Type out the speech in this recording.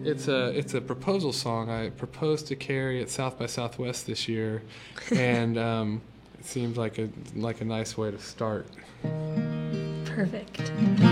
It's a proposal song. I proposed to Carrie at South by Southwest this year, and it seemed like a nice way to start. Perfect.